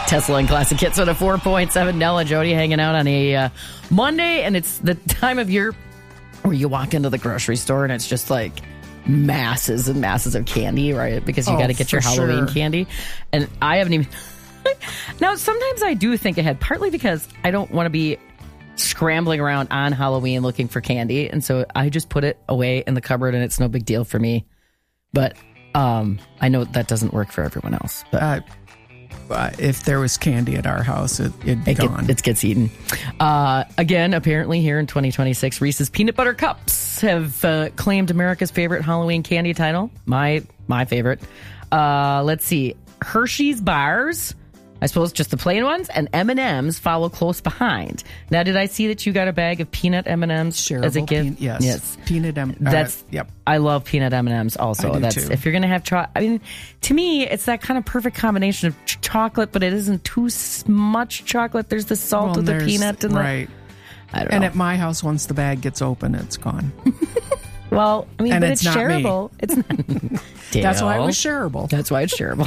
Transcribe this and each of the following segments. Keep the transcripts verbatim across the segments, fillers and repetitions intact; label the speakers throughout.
Speaker 1: Tesla and Classic Hits on a four point seven. Nella Jody hanging out on a uh, Monday, and it's the time of year where you walk into the grocery store and it's just like masses and masses of candy, right? Because you
Speaker 2: Oh,
Speaker 1: got to get your
Speaker 2: for
Speaker 1: Halloween
Speaker 2: sure.
Speaker 1: candy. And I haven't even... Now, sometimes I do think ahead, partly because I don't want to be scrambling around on Halloween looking for candy. And so I just put it away in the cupboard and it's no big deal for me. But um, I know that doesn't work for everyone else. But
Speaker 2: Uh, uh, if there was candy at our house, it, it'd be
Speaker 1: It, get-
Speaker 2: gone.
Speaker 1: it gets eaten. Uh, again, apparently here in twenty twenty-six, Reese's Peanut Butter Cups have uh, claimed America's favorite Halloween candy title. My my favorite. Uh, let's see. Hershey's Bars, I suppose just the plain ones, and M and M's follow close behind. Now, did I see that you got a bag of peanut M and M's as a
Speaker 2: Shareable
Speaker 1: gift?
Speaker 2: peanut- yes.
Speaker 1: Yes.
Speaker 2: Peanut M- uh,
Speaker 1: That's
Speaker 2: yep.
Speaker 1: I love peanut M and M's also.
Speaker 2: I do
Speaker 1: That's
Speaker 2: too.
Speaker 1: if you're gonna have chocolate. I mean, to me, it's that kind of perfect combination of ch- chocolate, but it isn't too s- much chocolate. There's the salt
Speaker 2: Well,
Speaker 1: of the
Speaker 2: there's-
Speaker 1: peanut and
Speaker 2: right.
Speaker 1: the. I don't
Speaker 2: And
Speaker 1: know.
Speaker 2: at my house, once the bag gets open, it's gone.
Speaker 1: well, I mean,
Speaker 2: and
Speaker 1: but
Speaker 2: it's
Speaker 1: it's,
Speaker 2: not me.
Speaker 1: shareable. It's not.
Speaker 2: That's why it
Speaker 1: Dale.
Speaker 2: was shareable.
Speaker 1: That's why it's shareable.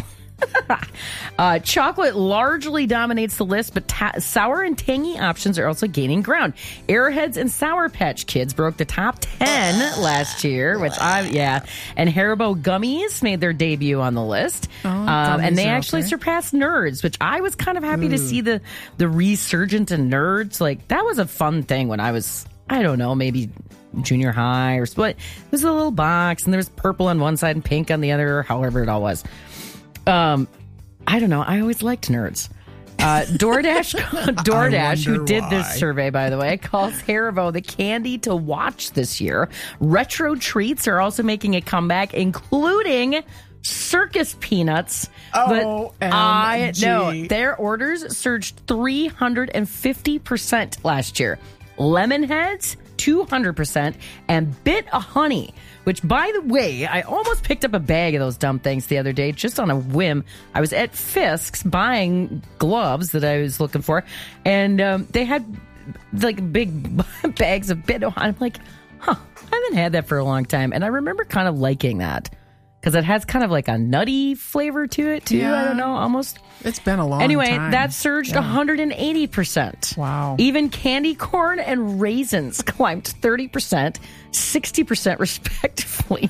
Speaker 1: uh, chocolate largely dominates the list, but ta- sour and tangy options are also gaining ground. Airheads and Sour Patch Kids broke the top ten last year, which I yeah, and Haribo gummies made their debut on the list,
Speaker 2: Oh,
Speaker 1: um,
Speaker 2: gummies
Speaker 1: and they
Speaker 2: are
Speaker 1: actually
Speaker 2: okay.
Speaker 1: surpassed Nerds, which I was kind of happy to see the the resurgence in Nerds. Like that was a fun thing when I was I don't know maybe. Junior high or what? It was a little box, and there was purple on one side and pink on the other, or however it all was. Um, I don't know. I always liked Nerds. Uh, DoorDash, DoorDash, who
Speaker 2: wonder
Speaker 1: did this
Speaker 2: why.
Speaker 1: survey, by the way, calls Haribo the candy to watch this year. Retro treats are also making a comeback, including circus peanuts.
Speaker 2: O
Speaker 1: But I
Speaker 2: M G.
Speaker 1: know their orders surged three hundred fifty percent last year. Lemonheads, two hundred percent, and Bit of Honey, which, by the way, I almost picked up a bag of those dumb things the other day just on a whim. I was at Fisk's buying gloves that I was looking for, and um, they had like big bags of Bit of Honey. I'm like, huh, I haven't had that for a long time. And I remember kind of liking that because it has kind of like a nutty flavor to it, too.
Speaker 2: Yeah.
Speaker 1: I don't know, almost.
Speaker 2: It's been a long
Speaker 1: Anyway,
Speaker 2: time.
Speaker 1: that surged
Speaker 2: Yeah.
Speaker 1: one hundred eighty percent.
Speaker 2: Wow.
Speaker 1: Even candy corn and raisins climbed thirty percent, sixty percent respectively.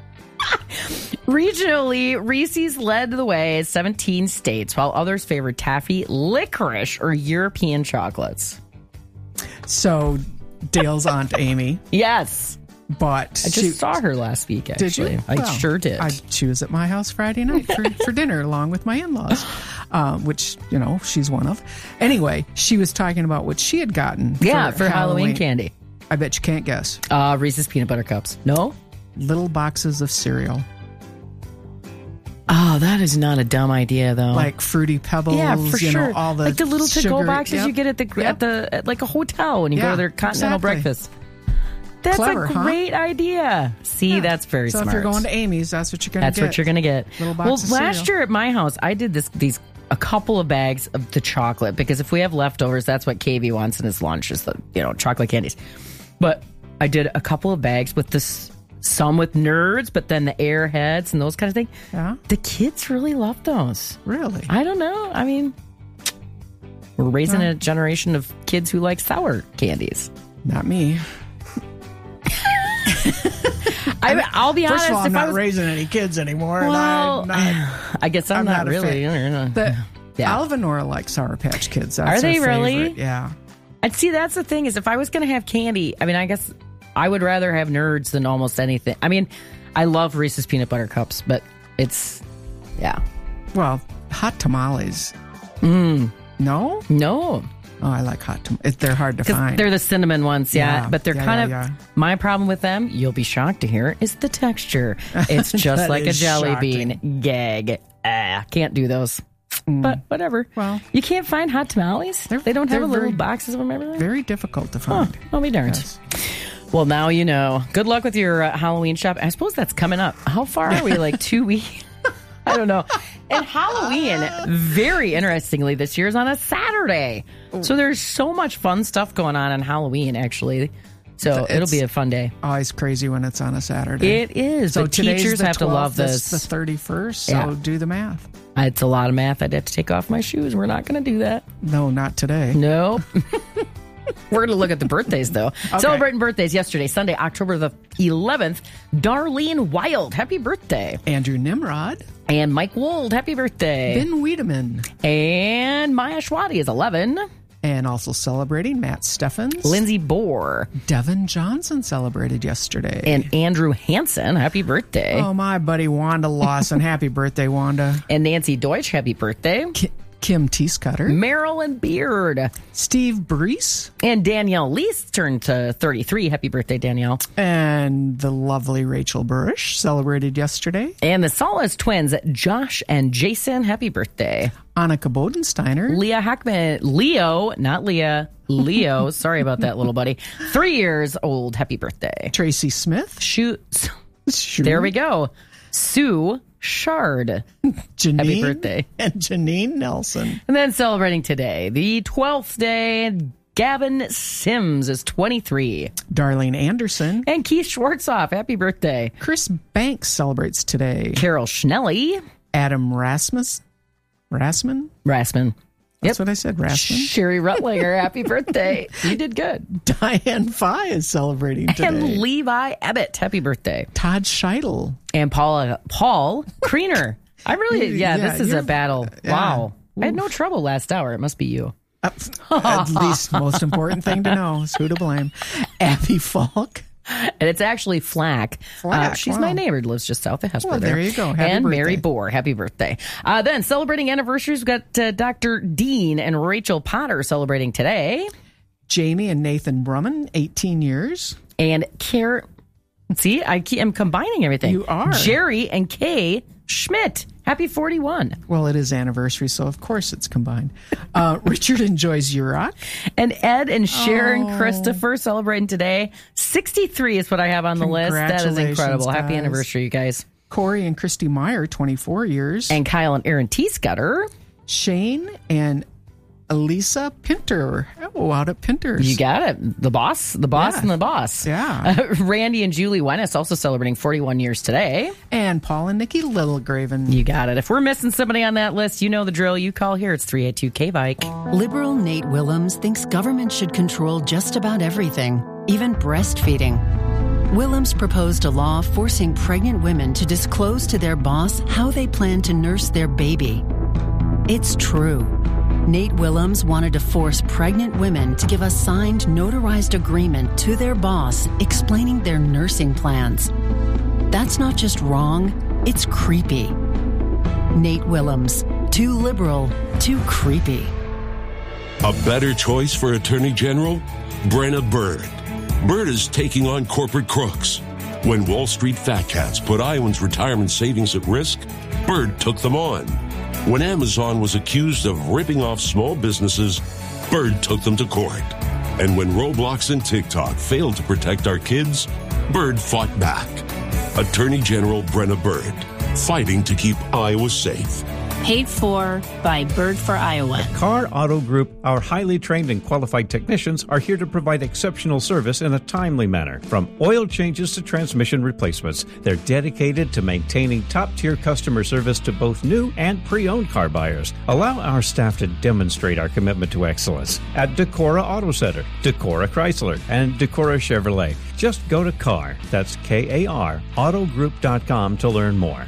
Speaker 1: Regionally, Reese's led the way in seventeen states, while others favored taffy, licorice, or European chocolates.
Speaker 2: So, Dale's Aunt Amy,
Speaker 1: Yes.
Speaker 2: but
Speaker 1: I just
Speaker 2: she,
Speaker 1: saw her last week, actually.
Speaker 2: Did you?
Speaker 1: I
Speaker 2: Well,
Speaker 1: sure did.
Speaker 2: I, she was at my house Friday night for, for dinner along with my in-laws, um, which, you know, she's one of. Anyway, she was talking about what she had gotten
Speaker 1: yeah,
Speaker 2: for,
Speaker 1: for Halloween candy.
Speaker 2: I bet you can't guess.
Speaker 1: Uh, Reese's Peanut Butter Cups. No?
Speaker 2: Little boxes of cereal.
Speaker 1: Oh, that is not a dumb idea, though.
Speaker 2: Like Fruity Pebbles,
Speaker 1: Yeah, for
Speaker 2: you
Speaker 1: sure.
Speaker 2: know, all the
Speaker 1: like the little to-go
Speaker 2: sugar-
Speaker 1: boxes
Speaker 2: yep,
Speaker 1: you get at the
Speaker 2: yep.
Speaker 1: at the at like a hotel when you go
Speaker 2: Yeah,
Speaker 1: to their continental
Speaker 2: exactly.
Speaker 1: breakfast. That's
Speaker 2: Clever,
Speaker 1: a
Speaker 2: huh?
Speaker 1: great idea. See,
Speaker 2: Yeah.
Speaker 1: that's very
Speaker 2: so
Speaker 1: smart.
Speaker 2: if you're going to Amy's, that's what you're going to
Speaker 1: that's
Speaker 2: get.
Speaker 1: what you're going to get.
Speaker 2: Little
Speaker 1: Well,
Speaker 2: box of
Speaker 1: last
Speaker 2: cereal.
Speaker 1: year at my house, I did this these a couple of bags of the chocolate because if we have leftovers, that's what K V wants in his lunch is the you know chocolate candies. But I did a couple of bags with this. Some with Nerds, but then the Airheads and those kind of things.
Speaker 2: Yeah?
Speaker 1: The kids really love those.
Speaker 2: Really?
Speaker 1: I don't know. I mean, we're raising
Speaker 2: Well.
Speaker 1: a generation of kids who like sour candies.
Speaker 2: Not me.
Speaker 1: I, I'll be honest.
Speaker 2: First of all, I'm
Speaker 1: if
Speaker 2: not
Speaker 1: I was,
Speaker 2: raising any kids anymore.
Speaker 1: well,
Speaker 2: and I'm not,
Speaker 1: I guess I'm,
Speaker 2: I'm
Speaker 1: not,
Speaker 2: not a
Speaker 1: really.
Speaker 2: fan. the,
Speaker 1: Yeah.
Speaker 2: Alvanora likes Sour Patch Kids. That's
Speaker 1: Are
Speaker 2: her
Speaker 1: they really?
Speaker 2: favorite. Yeah.
Speaker 1: And see, that's the thing is, if I was going to have candy, I mean, I guess I would rather have Nerds than almost anything. I mean, I love Reese's Peanut Butter Cups, but it's, yeah,
Speaker 2: Well, hot tamales. Mm. No?
Speaker 1: no.
Speaker 2: Oh, I like hot tamales. They're hard to
Speaker 1: Because
Speaker 2: find.
Speaker 1: they're the cinnamon ones, yeah.
Speaker 2: Yeah,
Speaker 1: But they're
Speaker 2: yeah,
Speaker 1: kind of,
Speaker 2: yeah, yeah.
Speaker 1: my problem with them, you'll be shocked to hear, is the texture. It's just
Speaker 2: That
Speaker 1: like a
Speaker 2: is
Speaker 1: jelly
Speaker 2: shocking.
Speaker 1: bean. Gag. Ah, can't do those. But whatever.
Speaker 2: Well.
Speaker 1: you can't find hot tamales?
Speaker 2: They're-
Speaker 1: They don't have
Speaker 2: they're
Speaker 1: a little
Speaker 2: very-
Speaker 1: boxes of them everywhere?
Speaker 2: Very difficult to
Speaker 1: Oh,
Speaker 2: find.
Speaker 1: I'll be darned.
Speaker 2: Yes.
Speaker 1: Well, now you know. Good luck with your uh, Halloween shop. I suppose that's coming up. How far are we? Like two weeks? I don't know. And Halloween, very interestingly, this year is on a Saturday. So there's so much fun stuff going on on Halloween, actually. So
Speaker 2: It's
Speaker 1: it'll be a fun day.
Speaker 2: Always crazy when it's on a Saturday.
Speaker 1: It is.
Speaker 2: So
Speaker 1: the
Speaker 2: today's
Speaker 1: teachers
Speaker 2: the
Speaker 1: have to love
Speaker 2: twelfth,
Speaker 1: this.
Speaker 2: That's the thirty-first, so
Speaker 1: Yeah.
Speaker 2: do the math.
Speaker 1: It's a lot of math. I'd have to take off my shoes. We're not going to do that.
Speaker 2: No, not today.
Speaker 1: Nope. We're going to look at the birthdays, though.
Speaker 2: Okay.
Speaker 1: Celebrating birthdays yesterday, Sunday, October the eleventh. Darlene Wild, happy birthday.
Speaker 2: Andrew Nimrod.
Speaker 1: And Mike Wold, happy birthday.
Speaker 2: Ben Wiedemann.
Speaker 1: And Maya Schwadi is eleven.
Speaker 2: And also celebrating Matt Steffens.
Speaker 1: Lindsay Bohr.
Speaker 2: Devin Johnson celebrated yesterday.
Speaker 1: And Andrew Hansen, happy birthday.
Speaker 2: Oh, my buddy Wanda Lawson. Happy birthday, Wanda.
Speaker 1: And Nancy Deutsch, happy birthday.
Speaker 2: Ki- Kim Teescutter.
Speaker 1: Marilyn Beard.
Speaker 2: Steve Brees.
Speaker 1: And Danielle Least turned to thirty-three. Happy birthday, Danielle.
Speaker 2: And the lovely Rachel Burish celebrated yesterday.
Speaker 1: And the Salas twins, Josh and Jason, happy birthday.
Speaker 2: Annika Bodensteiner.
Speaker 1: Leah Hackman, Leo, not Leah, Leo. Sorry about that, little buddy. Three years old. Happy birthday.
Speaker 2: Tracy Smith.
Speaker 1: Shoot.
Speaker 2: Sure.
Speaker 1: There we go. Sue Shard.
Speaker 2: Janine.
Speaker 1: Happy birthday.
Speaker 2: And Janine Nelson.
Speaker 1: And then celebrating today, the twelfth day, Gavin Sims is twenty-three.
Speaker 2: Darlene Anderson.
Speaker 1: And Keith Schwartzoff, happy birthday.
Speaker 2: Chris Banks celebrates today.
Speaker 1: Carol Schnelly.
Speaker 2: Adam Rasmus. Rasman?
Speaker 1: Rasman.
Speaker 2: That's
Speaker 1: Yep.
Speaker 2: what I said, Rasman.
Speaker 1: Sherry Rutlinger, happy birthday. You did good.
Speaker 2: Diane Fye is celebrating today.
Speaker 1: And Levi Abbott, happy birthday.
Speaker 2: Todd Scheidel.
Speaker 1: And Paula, Paul Kreener. I really, yeah,
Speaker 2: Yeah,
Speaker 1: this is a
Speaker 2: you're-
Speaker 1: battle.
Speaker 2: yeah.
Speaker 1: Wow. I had no trouble last hour. It must be you.
Speaker 2: Uh, at least most important thing to know is who to blame. Abby Falk.
Speaker 1: And it's actually Flack.
Speaker 2: Flack,
Speaker 1: uh, she's
Speaker 2: wow.
Speaker 1: my neighbor, lives just south of Hesper.
Speaker 2: Well, there you go. Happy
Speaker 1: and
Speaker 2: birthday.
Speaker 1: Mary Bohr, happy birthday. Uh, then celebrating anniversaries, we've got uh, Doctor Dean and Rachel Potter celebrating today.
Speaker 2: Jamie and Nathan Brumman, eighteen years.
Speaker 1: And Care. See, I keep, I'm combining everything.
Speaker 2: You are.
Speaker 1: Jerry and Kay Schmidt, happy forty-one.
Speaker 2: Well, it is anniversary, so of course it's combined. Uh, Richard enjoys Urok.
Speaker 1: And Ed and Sharon
Speaker 2: Oh.
Speaker 1: Christopher celebrating today. sixty-three is what I have on the list. That is
Speaker 2: Congratulations,
Speaker 1: incredible. Happy
Speaker 2: guys.
Speaker 1: anniversary, you guys.
Speaker 2: Corey and Christy Meyer, twenty-four years.
Speaker 1: And Kyle and Aaron Teescutter.
Speaker 2: Shane and Elisa Pinter. Oh, out at Pinter's.
Speaker 1: You got it. The boss, the boss
Speaker 2: Yeah.
Speaker 1: and the boss.
Speaker 2: Yeah.
Speaker 1: Uh, Randy and Julie Wennis also celebrating forty-one years today.
Speaker 2: And Paul and Nikki Littlegraven.
Speaker 1: You got it. If we're missing somebody on that list, you know the drill. You call here. It's three eight two K V I C.
Speaker 3: Liberal Nate Willems thinks government should control just about everything, even breastfeeding. Willems proposed a law forcing pregnant women to disclose to their boss how they plan to nurse their baby. It's true. Nate Willems wanted to force pregnant women to give a signed, notarized agreement to their boss explaining their nursing plans. That's not just wrong, it's creepy. Nate Willems, too liberal, too creepy.
Speaker 4: A better choice for Attorney General? Brenna Bird. Bird is taking on corporate crooks. When Wall Street fat cats put Iowans' retirement savings at risk, Bird took them on. When Amazon was accused of ripping off small businesses, Bird took them to court. And when Roblox and TikTok failed to protect our kids, Bird fought back. Attorney General Brenna Bird, fighting to keep Iowa safe.
Speaker 5: Paid for by Bird for Iowa.
Speaker 6: Carr Auto Group, our highly trained and qualified technicians are here to provide exceptional service in a timely manner. From oil changes to transmission replacements, they're dedicated to maintaining top-tier customer service to both new and pre-owned car buyers. Allow our staff to demonstrate our commitment to excellence at Decorah Auto Center, Decorah Chrysler, and Decorah Chevrolet. Just go to Carr, that's K A R, autogroup dot com to learn more.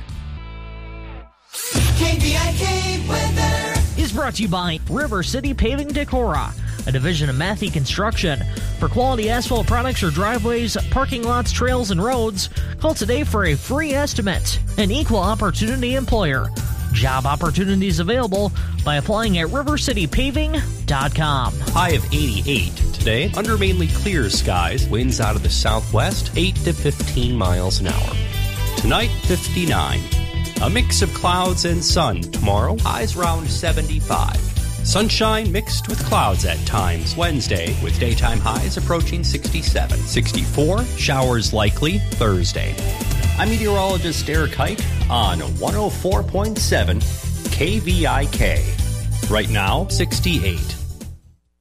Speaker 7: K V I K weather
Speaker 8: is brought to you by River City Paving Decorah, a division of Matthey Construction. For quality asphalt products or driveways, parking lots, trails, and roads, call today for a free estimate. An equal opportunity employer. Job opportunities available by applying at river city paving dot com.
Speaker 9: High of eighty-eight today, under mainly clear skies, winds out of the southwest, eight to fifteen miles an hour. Tonight, fifty-nine. A mix of clouds and sun tomorrow, highs around seventy-five. Sunshine mixed with clouds at times Wednesday, with daytime highs approaching sixty-seven. sixty-four, showers likely Thursday. I'm meteorologist Derek Hike on one oh four point seven K V I K. Right now, sixty-eight.